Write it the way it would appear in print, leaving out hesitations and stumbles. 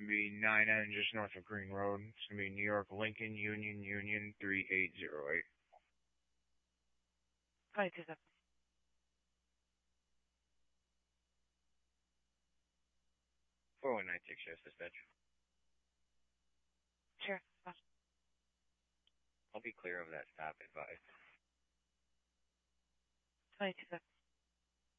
gonna be 9N just north of Green Road. It's gonna be New York Lincoln Union 3808. 22-7. 4196 Sheriff's Dispatch. Sheriff, I'll be clear of that stop, advised. 22-7.